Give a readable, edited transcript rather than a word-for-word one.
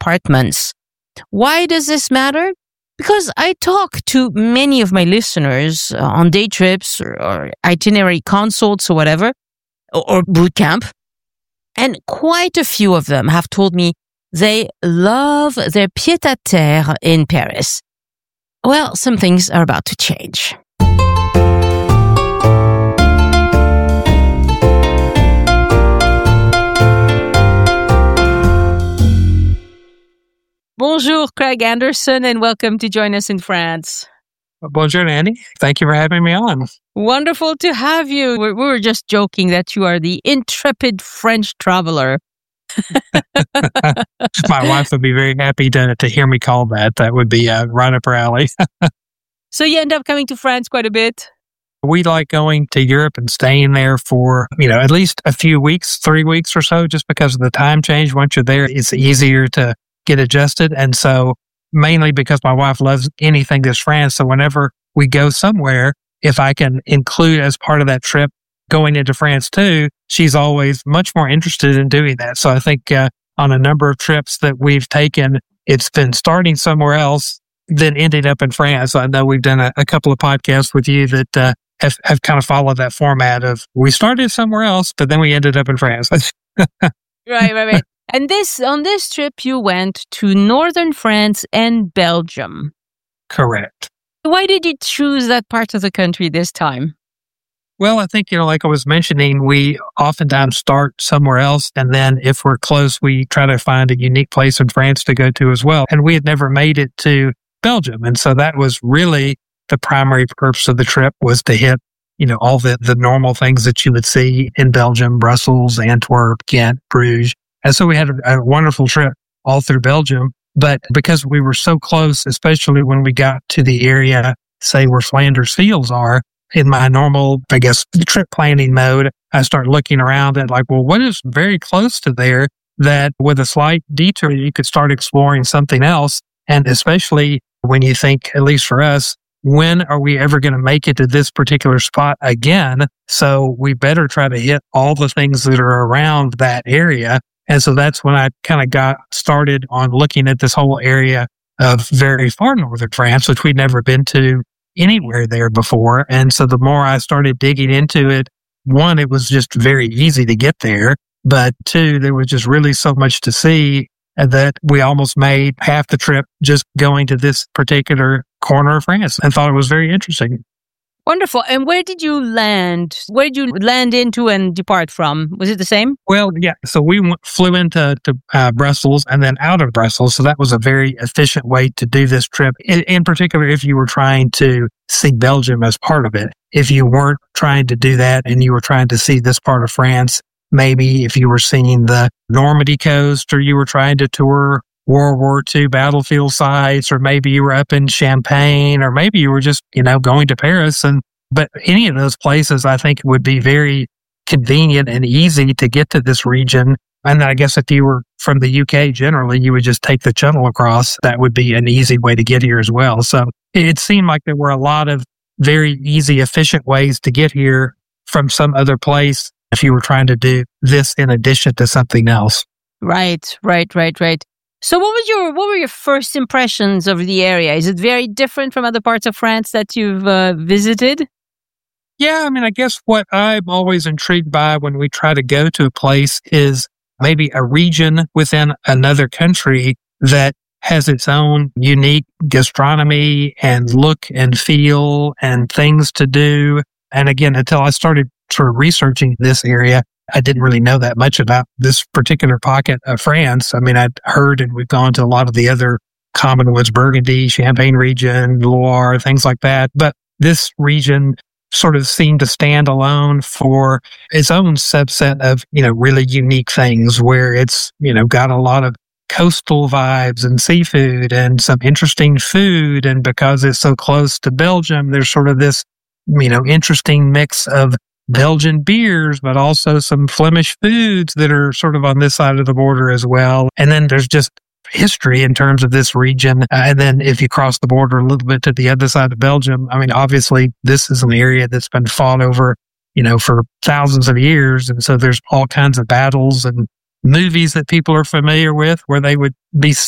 apartments. Why does this matter? Because I talk to many of my listeners on day trips or itinerary consults or whatever, or boot camp. And quite a few of them have told me they love their pied-à-terre in Paris. Well, some things are about to change. Bonjour, Craig Anderson, and welcome to Join Us in France. Bonjour, Annie. Thank you for having me on. Wonderful to have you. We were just joking that you are the intrepid French traveler. My wife would be very happy to hear me call that. That would be right up her alley. So you end up coming to France quite a bit? We like going to Europe and staying there for, at least a few weeks, 3 weeks or so, just because of the time change. Once you're there, it's easier to get adjusted. And so mainly because my wife loves anything that's France. So whenever we go somewhere, if I can include as part of that trip going into France too, she's always much more interested in doing that. So I think on a number of trips that we've taken, it's been starting somewhere else, then ending up in France. I know we've done a couple of podcasts with you that have kind of followed that format of we started somewhere else, but then we ended up in France. Right. And on this trip, you went to northern France and Belgium. Correct. Why did you choose that part of the country this time? Well, I think, like I was mentioning, we oftentimes start somewhere else. And then if we're close, we try to find a unique place in France to go to as well. And we had never made it to Belgium. And so that was really the primary purpose of the trip, was to hit, all the normal things that you would see in Belgium: Brussels, Antwerp, Ghent, Bruges. And so we had a wonderful trip all through Belgium. But because we were so close, especially when we got to the area, say where Flanders Fields are, in my normal, trip planning mode, I start looking around at what is very close to there that with a slight detour, you could start exploring something else. And especially when you think, at least for us, when are we ever going to make it to this particular spot again? So we better try to hit all the things that are around that area. And so that's when I kind of got started on looking at this whole area of very far northern France, which we'd never been to anywhere there before. And so the more I started digging into it, one, it was just very easy to get there. But two, there was just really so much to see that we almost made half the trip just going to this particular corner of France and thought it was very interesting. Wonderful. And where did you land? Where did you land into and depart from? Was it the same? Well, yeah. So we flew into Brussels and then out of Brussels. So that was a very efficient way to do this trip. In particular, if you were trying to see Belgium as part of it. If you weren't trying to do that and you were trying to see this part of France, maybe if you were seeing the Normandy coast, or you were trying to tour World War II battlefield sites, or maybe you were up in Champagne, or maybe you were just, going to Paris. But any of those places, I think it would be very convenient and easy to get to this region. And I guess if you were from the UK, generally, you would just take the shuttle across. That would be an easy way to get here as well. So it seemed like there were a lot of very easy, efficient ways to get here from some other place if you were trying to do this in addition to something else. Right. So what were your first impressions of the area? Is it very different from other parts of France that you've visited? Yeah, I guess what I'm always intrigued by when we try to go to a place is maybe a region within another country that has its own unique gastronomy and look and feel and things to do. And again, until I started sort of researching this area, I didn't really know that much about this particular pocket of France. I'd heard, and we've gone to a lot of the other common ones: Burgundy, Champagne region, Loire, things like that. But this region sort of seemed to stand alone for its own subset of, really unique things, where it's, got a lot of coastal vibes and seafood and some interesting food. And because it's so close to Belgium, there's sort of this, interesting mix of Belgian beers, but also some Flemish foods that are sort of on this side of the border as well. And then there's just history in terms of this region. And then if you cross the border a little bit to the other side of Belgium, obviously this is an area that's been fought over, for thousands of years. And so there's all kinds of battles and movies that people are familiar with where they would be